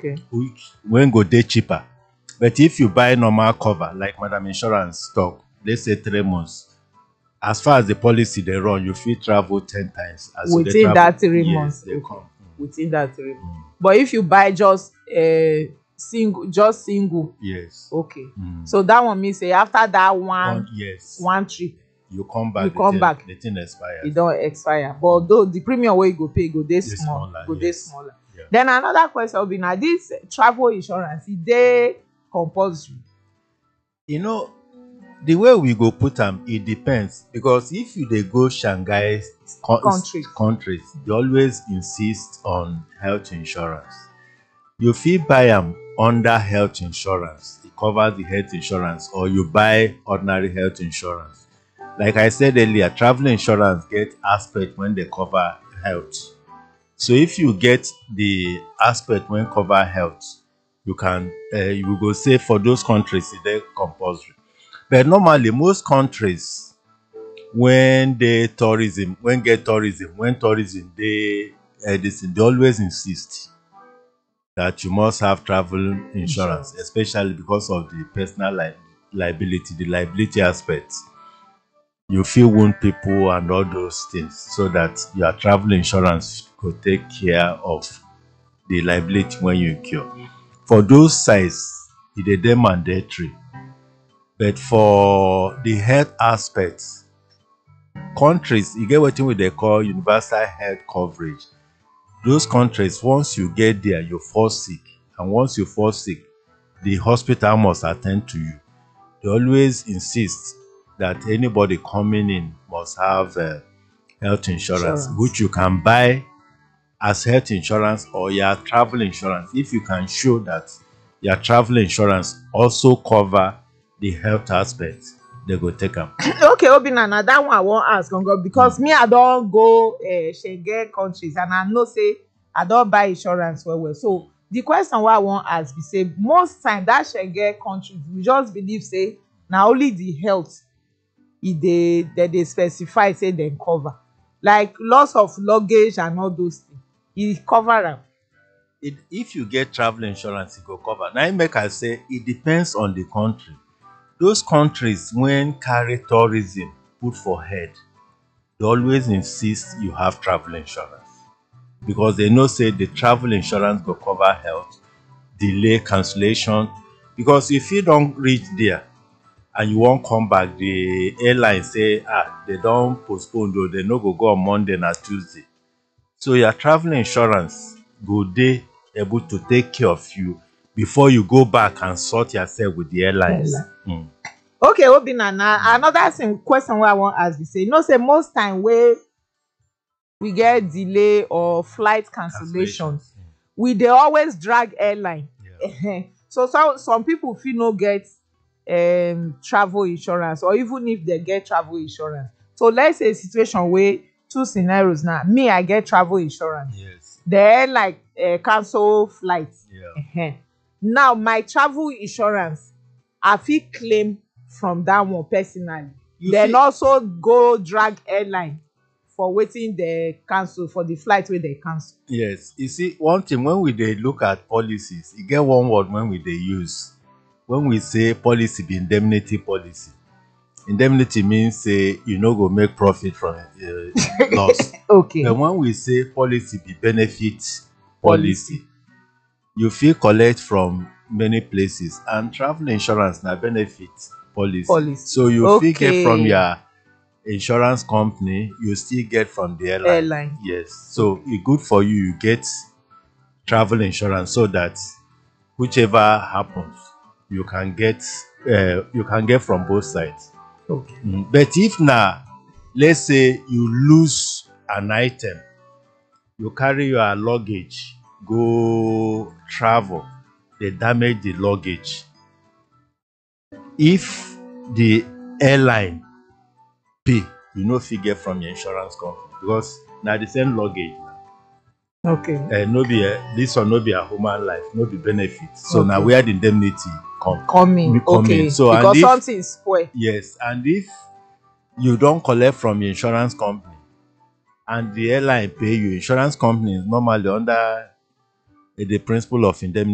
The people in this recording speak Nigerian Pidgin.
Okay. which when go dey cheaper. But if you buy normal cover, like Madam Insurance talk, let's say 3 months, as far as the policy they run, you fit travel 10 times. As you dey Within travel, that 3 yes, months. they Okay. come. Within that 3 months. But if you buy just single, Yes. okay. So that one means say after that Yes. one trip, You come back. You come back. The thing expires. it don't expire. But though the premium wey you go pay go dey small, smaller, dey yes. smaller. Yeah. Then another question will be, now this travel insurance, e dey compulsory? You know, the way we go put them, it depends. Because if you dey go Shanghai countries, they always insist on health insurance. You fit buy them under health insurance. It covers the health insurance, or you buy ordinary health insurance. Like I said earlier, travel insurance get aspect when they cover health. So if you get the aspect when cover health, you can you go say for those countries they compulsory. But normally most countries when get tourism, they always insist that you must have travel insurance, especially because of the personal liability, the liability aspect. You feel wound people and all those things, so that your travel insurance could take care of the liability when you incur. For those sites, it dey mandatory. But for the health aspects, countries, you get what they call universal health coverage. Those countries, once you get there, you fall sick. And once you fall sick, the hospital must attend to you. They always insist that anybody coming in must have health insurance, which you can buy as health insurance or your travel insurance. If you can show that your travel insurance also cover the health aspect, they go take them. Okay, Obinna, na that one I wan ask because me, I don go Schengen countries, and I know say I don buy insurance well. So the question wey I wan ask be say, most time that Schengen countries, we just believe say na only the health they specify say dem cover, like loss of luggage and all those things, e cover am. If you get travel insurance, it go cover. Now make I say it depends on the country. Those countries when carry tourism put for head, they always insist you have travel insurance, because they know say the travel insurance go cover health, delay, cancellation. Because if you don't reach there and you won't come back, the airline say they don't postpone, though they no go on Monday na Tuesday. So your travel insurance go dey able to take care of you before you go back and sort yourself with the airlines. Okay, Obinna, na another question wey I wan ask be say, you know say most time wey we get delay or flight cancellations, we dey always drag airline. So some people fit no get travel insurance, or even if they get travel insurance. So let's say a situation where two scenarios now. Me, I get travel insurance. Yes. The airline cancel flights. Yeah. Now my travel insurance, I fit claim from that one personally. Then also go drag airline for wetin they cancel, for the flight wey they cancel. Yes. You see, one thing when we dey look at policies, you get one word when we dey use. When we say policy be indemnity policy. Indemnity means say you no go make profit from loss. Okay. But when we say policy be benefit policy, you fit collect from many places, and travel insurance na benefit policy. So you fit get from your insurance company, you still get from the airline. Yes. So it's good for you. You get travel insurance so that whichever happens, you can get from both sides. Okay. But if now, let's say you lose an item, you carry your luggage, go travel, they damage the luggage. If the airline pay, you no fit get from your insurance company, because now the same luggage. Okay. No be this one, no be a human life, no be benefit. So now where the indemnity come in. So because something is spoil. Yes, and if you don't collect from your insurance company and the airline pay you, insurance company is normally under the principle of indemnity.